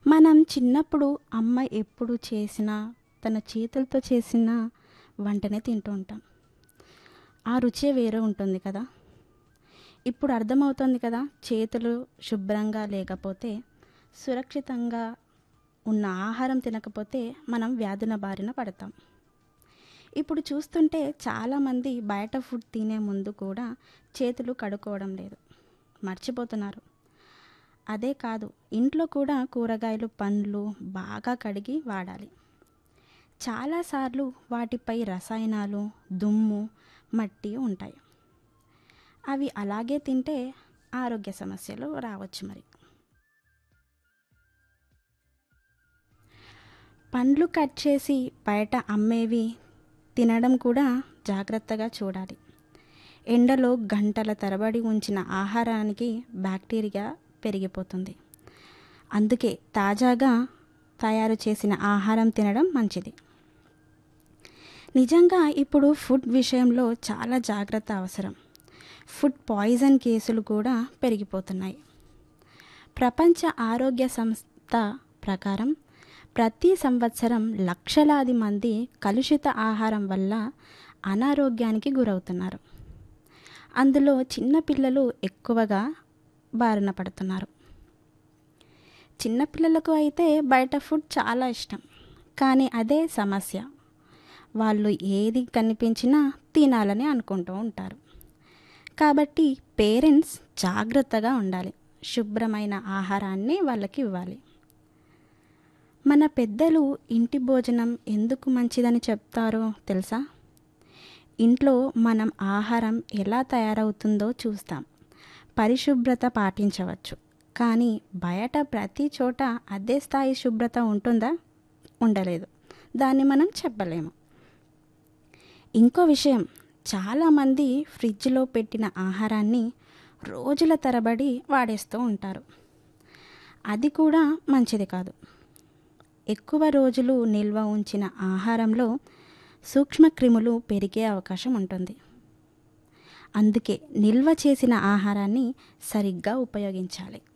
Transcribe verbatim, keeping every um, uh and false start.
మనం చిన్నప్పుడు అమ్మ ఎప్పుడు చేసినా, తన చేతులతో చేసిన వంటనే తింటూ ఉంటాం. ఆ రుచే వేరే ఉంటుంది కదా! ఇప్పుడు అర్థమవుతుంది కదా! చేతులు శుభ్రంగా లేకపోతే, సురక్షితంగా ఉన్న ఆహారం తినకపోతే మనం వ్యాధుల బారిన పడతాం. ఇప్పుడు చూస్తుంటే చాలామంది బయట ఫుడ్ తినే ముందు కూడా చేతులు కడుక్కోవడం లేదు. మర్చిపోతున్నారు. అదే కాదు, ఇంట్లో కూడా కూరగాయలు, పండ్లు బాగా కడిగి వాడాలి. చాలాసార్లు వాటిపై రసాయనాలు, దుమ్ము, మట్టి ఉంటాయి. అవి అలాగే తింటే ఆరోగ్య సమస్యలు రావచ్చు మరి. పండ్లు కట్ చేసి బయట అమ్మేవి తినడం కూడా జాగ్రత్తగా చూడాలి. ఎండలో గంటల తరబడి ఉంచిన ఆహారానికి బ్యాక్టీరియా పెరిగిపోతుంది. అందుకే తాజాగా తయారు చేసిన ఆహారం తినడం మంచిది. నిజంగా ఇప్పుడు ఫుడ్ విషయంలో చాలా జాగ్రత్త అవసరం. ఫుడ్ పాయిజన్ కేసులు కూడా పెరిగిపోతున్నాయి. ప్రపంచ ఆరోగ్య సంస్థ ప్రకారం ప్రతి సంవత్సరం లక్షలాది మంది కలుషిత ఆహారం వల్ల అనారోగ్యానికి గురవుతున్నారు. అందులో చిన్నపిల్లలు ఎక్కువగా బారిన పడుతున్నారు. చిన్నపిల్లలకు అయితే బయట ఫుడ్ చాలా ఇష్టం. కానీ అదే సమస్య. వాళ్ళు ఏది కనిపించినా తినాలని అనుకుంటూ ఉంటారు. కాబట్టి పేరెంట్స్ జాగ్రత్తగా ఉండాలి. శుభ్రమైన ఆహారాన్ని వాళ్ళకి ఇవ్వాలి. మన పెద్దలు ఇంటి భోజనం ఎందుకు మంచిదని చెప్తారో తెలుసా? ఇంట్లో మనం ఆహారం ఎలా తయారవుతుందో చూస్తాం. పరిశుభ్రత పాటించవచ్చు. కానీ బయట ప్రతి చోట అదే స్థాయి శుభ్రత ఉంటుందా? ఉండలేదు. దాన్ని మనం చెప్పలేము. ఇంకో విషయం, చాలామంది ఫ్రిడ్జ్లో పెట్టిన ఆహారాన్ని రోజుల తరబడి వాడేస్తూ ఉంటారు. అది కూడా మంచిది కాదు. ఎక్కువ రోజులు నిల్వ ఉంచిన ఆహారంలో సూక్ష్మక్రిములు పెరిగే అవకాశం ఉంటుంది. అందుకే నిల్వ చేసిన ఆహారాన్ని సరిగ్గా ఉపయోగించాలి.